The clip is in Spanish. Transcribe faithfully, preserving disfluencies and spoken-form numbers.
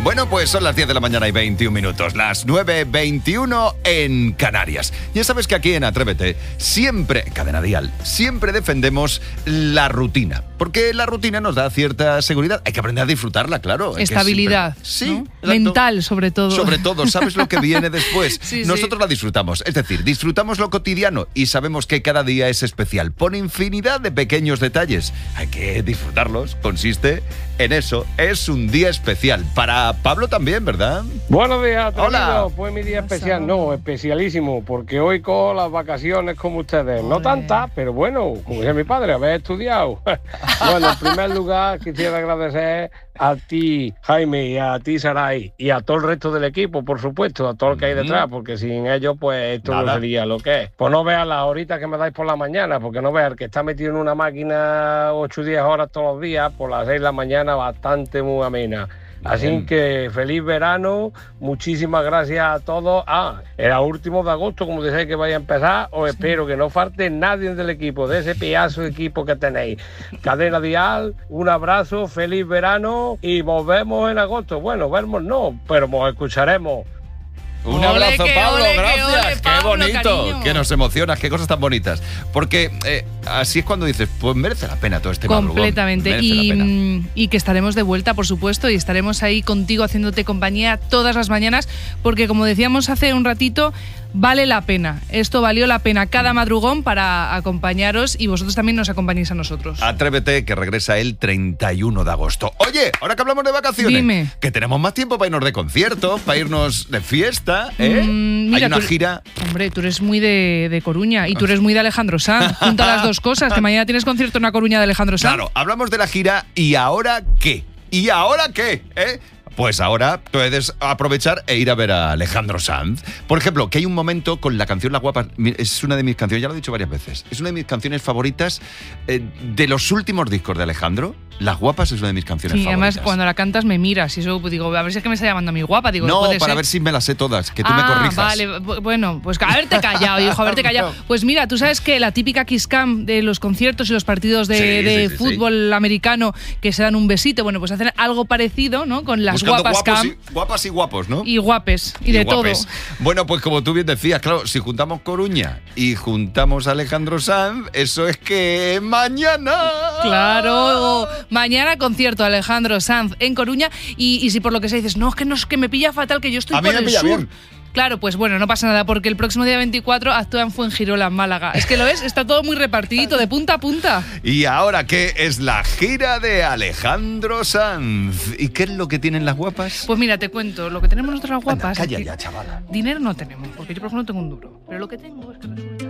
Bueno, pues son las diez de la mañana y veintiún minutos, las nueve veintiuno en Canarias. Ya sabes que aquí en Atrévete, siempre, Cadena Dial, siempre defendemos la rutina. Porque la rutina nos da cierta seguridad. Hay que aprender a disfrutarla, claro. Estabilidad. Siempre... Sí. ¿no? Mental, sobre todo. Sobre todo, ¿sabes lo que viene después? sí, Nosotros sí. la disfrutamos. Es decir, disfrutamos lo cotidiano y sabemos que cada día es especial por infinidad de pequeños detalles. Hay que disfrutarlos. Consiste en eso. Es un día especial. Para Pablo también, ¿verdad? Buenos días, Hola. Hola. Pues mi día especial, no, especialísimo, porque hoy cojo las vacaciones como ustedes. No tantas, pero bueno, como dice mi padre, haber estudiado. Bueno, en primer lugar, quisiera agradecer a ti, Jaime, y a ti, Saray, y a todo el resto del equipo, por supuesto, a todo el que hay detrás, porque sin ellos, pues esto Nada. no sería lo que es. Pues no veas las horitas que me dais por la mañana, porque no veas el que está metido en una máquina ocho o diez horas todos los días, por las seis de la mañana, bastante muy amena. Así Bien. que feliz verano, muchísimas gracias a todos. Ah, era último de agosto, como decís que vaya a empezar, os espero que no falte nadie del equipo, de ese pedazo de equipo que tenéis. Cadena Dial, un abrazo, feliz verano y volvemos en agosto. Bueno, vernos no, pero nos escucharemos. Un Ole, abrazo, que Pablo, ole, que gracias. ole, Qué Pablo, bonito, cariño. que nos emocionas, qué cosas tan bonitas. Porque eh, así es cuando dices, pues merece la pena todo este madrugón. Completamente. Merece Y, la pena. mm, y que estaremos de vuelta, por supuesto, y estaremos ahí contigo haciéndote compañía todas las mañanas, porque como decíamos hace un ratito, vale la pena. Esto valió la pena cada madrugón para acompañaros y vosotros también nos acompañéis a nosotros. Atrévete, que regresa el treinta y uno de agosto. Oye, ahora que hablamos de vacaciones, Dime. que tenemos más tiempo para irnos de concierto, para irnos de fiesta, ¿eh? Mm, Hay mira, una tú- gira. Hombre, tú eres muy de, de Coruña y tú eres muy de Alejandro Sanz. Junta las dos cosas, que mañana tienes concierto en una Coruña de Alejandro Sanz. Claro, hablamos de la gira y ¿ahora qué? ¿Y ahora qué? ¿Eh? Pues ahora puedes aprovechar e ir a ver a Alejandro Sanz. Por ejemplo, que hay un momento con la canción Las Guapas. Es una de mis canciones, ya lo he dicho varias veces. Es una de mis canciones favoritas eh, de los últimos discos de Alejandro. Las Guapas es una de mis canciones Sí, favoritas. además cuando la cantas me miras y eso pues, digo, a ver si es que me está llamando a mi guapa. Digo, No, puede para ser. ver si me las sé todas, que tú me Ah, corrijas. vale, bu- bueno, pues haberte callado, hijo, haberte callado. Pues mira, tú sabes que la típica kiss cam de los conciertos y los partidos de, Sí, de sí, sí, fútbol americano que se dan un besito, bueno, pues hacen algo parecido, ¿no? Con las Buscando guapas guapos cam y, guapas y guapos, ¿no? y guapes y, de guapes. todo. Bueno, pues como tú bien decías, claro, si juntamos Coruña y juntamos a Alejandro Sanz, eso es que mañana. Claro, mañana concierto de Alejandro Sanz en Coruña y, y si por lo que se dices, no, es que no es que me pilla fatal, que yo estoy A mí por me el pilla sur. bien. Claro, pues bueno, no pasa nada, porque el próximo día veinticuatro actúa en Fuengirola, en Málaga. Es que lo ves, está todo muy repartidito, de punta a punta. Y ahora, ¿qué es la gira de Alejandro Sanz? ¿Y qué es lo que tienen las guapas? Pues mira, te cuento, lo que tenemos nosotros las guapas... Anda, calla es que ya, chavala. dinero no tenemos, porque yo por ejemplo no tengo un duro. Pero lo que tengo es que resulta...